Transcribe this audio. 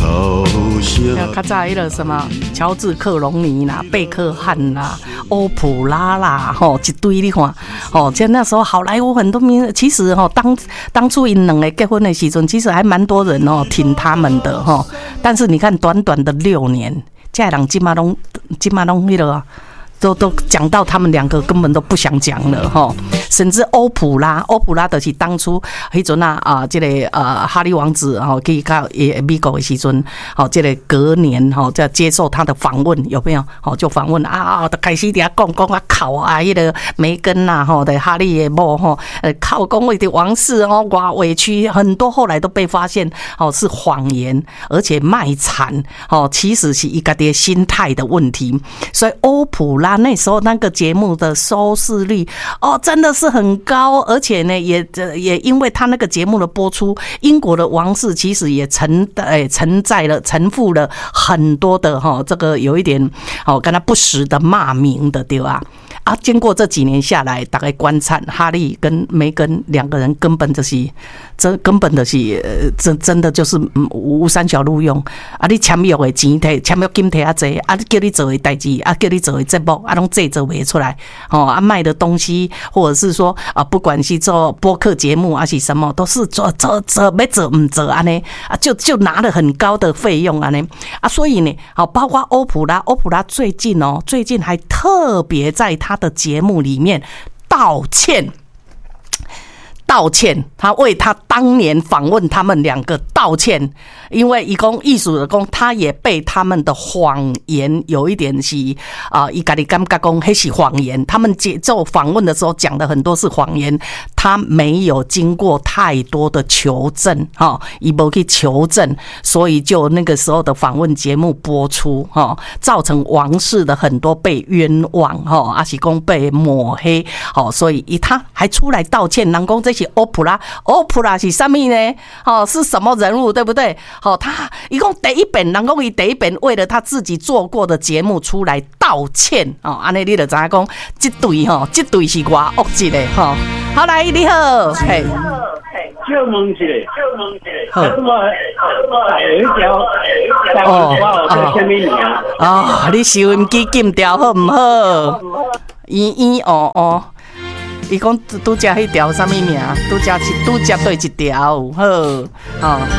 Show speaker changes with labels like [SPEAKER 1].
[SPEAKER 1] 较早迄个什么乔治克隆尼啦、贝克汉啦、欧普拉啦，吼一堆你看，吼，像那时候好莱坞很多名，其实吼当初因两个结婚的时阵，其实还蛮多人哦挺他们的吼，但是你看短短的6年，这人今嘛拢迄个。都讲到他们两个根本都不想讲了哈，甚至欧普拉就是当初迄阵这个哈利王子去到美国的时阵，这个隔年在接受他的访问有没有？就访问就开始伫遐讲靠迄个梅根的哈利的某靠讲为的王室偌委屈，很多后来都被发现是谎言，而且卖惨其实是一个的心态的问题，所以欧普拉那时候那个节目的收视率真的是很高，而且呢也因为他那个节目的播出，英国的王室其实也承负了很多的这个有一点跟他不实的骂名的，对吧？经过这几年下来，大概观察哈利跟梅根两个人根本就是真的就是无三小路用你签约的钱摕签约金摕济叫你做的代志叫你做的节目拢制作不出来卖的东西，或者是说不管是做播客节目还是什么，都是做要做唔做安尼就拿了很高的费用安尼所以呢包括欧普拉最近还特别在他的节目里面道歉，他为他当年访问他们两个道歉，因为艺术的讲，他也被他们的谎言有一点是他自己感觉讲那是谎言，他们做访问的时候讲的很多是谎言，他没有经过太多的求证他没去求证，所以就那个时候的访问节目播出造成王室的很多被冤枉还是讲被抹黑所以他还出来道歉，人讲这是欧普拉是什么呢？是什么人物，对不对？他一共第一遍，人讲伊第一遍为了他自己做过的节目出来道歉安尼你就知影讲这对是偌恶质的好，来你好，嘿，
[SPEAKER 2] 就问一下，
[SPEAKER 1] 好，
[SPEAKER 2] 有一条叫什么名
[SPEAKER 1] 你收音机禁掉好唔好？伊讲拄食迄条什么名？拄食对一条好